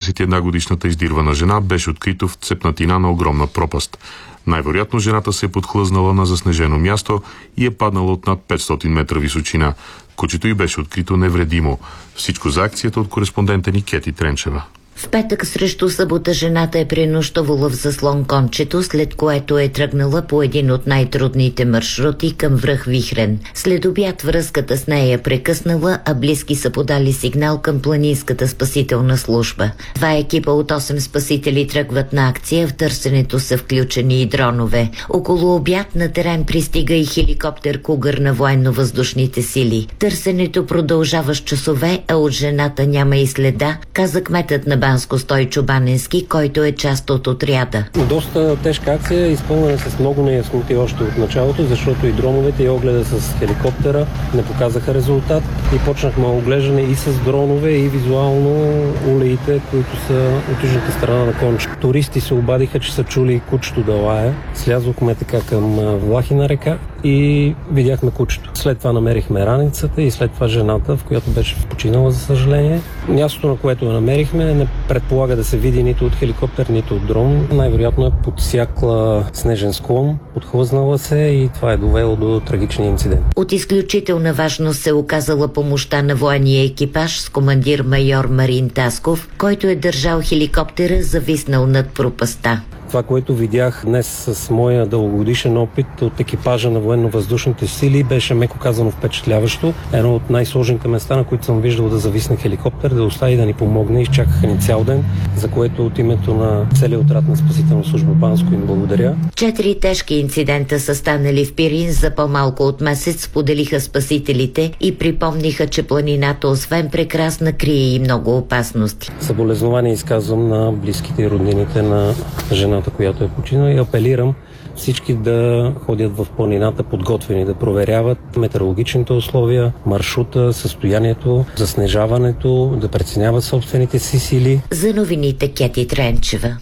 41-годишната издирвана жена беше открито в цепнатина на огромна пропаст. Най-вероятно жената се е подхлъзнала на заснежено място и е паднала от над 500 метра височина. Кучето й беше открито невредимо. Всичко за акцията от кореспондента ни Кети Тренчева. В петък срещу събота жената е пренощувала в заслон Кончето, след което е тръгнала по един от най-трудните маршрути към връх Вихрен. След обяд връзката с нея е прекъснала, а близки са подали сигнал към планинската спасителна служба. 2 екипа от 8 спасители тръгват на акция, в търсенето са включени и дронове. Около обяд на терен пристига и хеликоптер Кугър на военно-въздушните сили. Търсенето продължава с часове, а от жената няма и следа, каза кметът на Банско Стойчо Баненски, който е част от отряда. Доста тежка акция, изпълнена с много неясноти още от началото, защото и дроновете, и огледа с хеликоптера не показаха резултат. И почнахме оглеждане и с дронове, и визуално улеите, които са от южната страна на Конча. Туристи се обадиха, че са чули кучето да лае. Слязохме така към Влахина река и видяхме кучето. След това намерихме раницата и след това жената, в която беше починала, за съжаление. Мястото, на което я намерихме, не предполага да се види нито от хеликоптер, нито от дрон. Най-вероятно е подсякла снежен склон, подхлъзнала се и това е довело до трагичния инцидент. От изключителна важност се оказала помощта на военния екипаж с командир майор Марин Тасков, който е държал хеликоптера, зависнал над пропаста. Това, което видях днес с моя дългогодишен опит от екипажа на военно-въздушните сили, беше меко казано впечатляващо. Едно от най-сложните места, на които съм виждал да зависне хеликоптер, да остави да ни помогне. Изчакаха ни цял ден, за което от името на целия отряд на спасителна служба Банско им благодаря. 4 тежки инцидента са станали в Пирин за по-малко от месец, споделиха спасителите и припомниха, че планината освен прекрасна крие и много опасности. Съболезнования изказвам на близките и роднините на жената, която е починала, и апелирам всички да ходят в планината подготвени, да проверяват метеорологичните условия, маршрута, състоянието, заснежаването, да преценяват собствените си сили. За новините Кети Тренчева.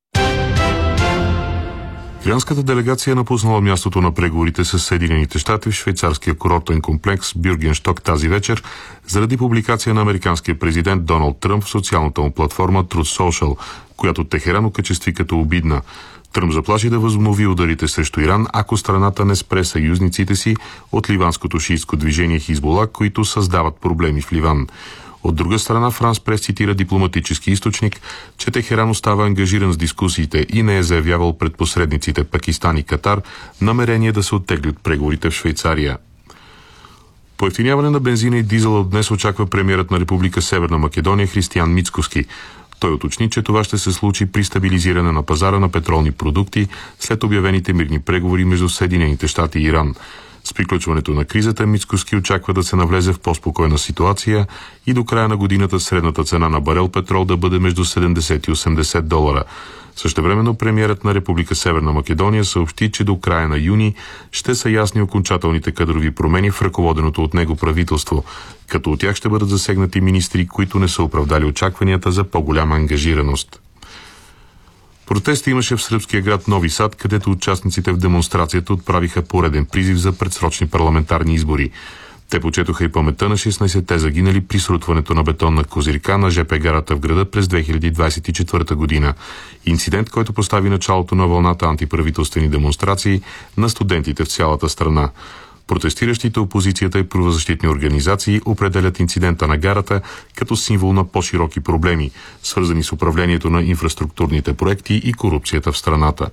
Иранската делегация е напуснала мястото на преговорите с Съединените щати в швейцарския курортен комплекс Бюргеншток тази вечер заради публикация на американския президент Доналд Тръмп в социалната му платформа Truth Social, която Техеран окачестви като обидна. Тръмп заплаши да възобнови ударите срещу Иран, ако страната не спре съюзниците си от ливанското шиитско движение Хизбула, които създават проблеми в Ливан. От друга страна, Франс Прес цитира дипломатически източник, че Техеран остава ангажиран с дискусиите и не е заявявал пред посредниците Пакистан и Катар намерение да се оттеглят преговорите в Швейцария. Поевтиняване на бензина и дизела от днес очаква премиерът на Република Северна Македония Християн Мицкоски. Той уточни, че това ще се случи при стабилизиране на пазара на петролни продукти след обявените мирни преговори между Съединените щати и Иран. С приключването на кризата Мицкоски очаква да се навлезе в по-спокойна ситуация и до края на годината средната цена на барел петрол да бъде между 70 и 80 долара. Същевременно премиерът на Република Северна Македония съобщи, че до края на юни ще са ясни окончателните кадрови промени в ръководеното от него правителство, като от тях ще бъдат засегнати министри, които не са оправдали очакванията за по-голяма ангажираност. Протести имаше в сръбския град Нови Сад, където участниците в демонстрацията отправиха пореден призив за предсрочни парламентарни избори. Те почетоха и паметта на 16-те загинали при срутването на бетонна козирка на ЖП гарата в града през 2024 година. Инцидент, който постави началото на вълната антиправителствени демонстрации на студентите в цялата страна. Протестиращите, опозицията и правозащитни организации определят инцидента на гарата като символ на по-широки проблеми, свързани с управлението на инфраструктурните проекти и корупцията в страната.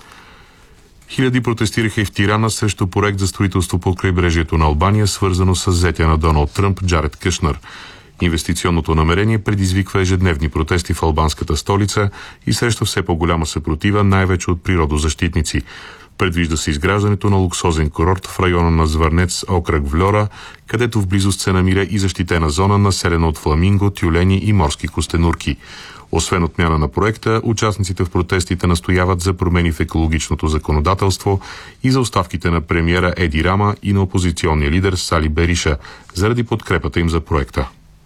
Хиляди протестираха и в Тирана срещу проект за строителство по крайбрежието на Албания, свързано с зетя на Доналд Тръмп Джаред Кушнер. Инвестиционното намерение предизвиква ежедневни протести в албанската столица и среща все по-голяма съпротива, най-вече от природозащитници. Предвижда се изграждането на луксозен курорт в района на Звърнец, окръг Вльора, където в близост се намира и защитена зона, населена от фламинго, тюлени и морски костенурки. Освен отмяна на проекта, участниците в протестите настояват за промени в екологичното законодателство и за оставките на премиера Еди Рама и на опозиционния лидер Сали Бериша заради подкрепата им за проекта.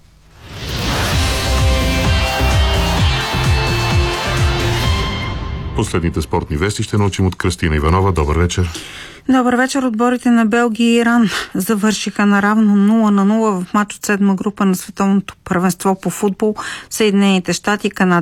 Последните спортни вести ще научим от Кръстина Иванова. Добър вечер. Добър вечер. Отборите на Белгия и Иран завършиха наравно 0-0 в матч от 7 група на световното първенство по футбол. Съединените щати, Канада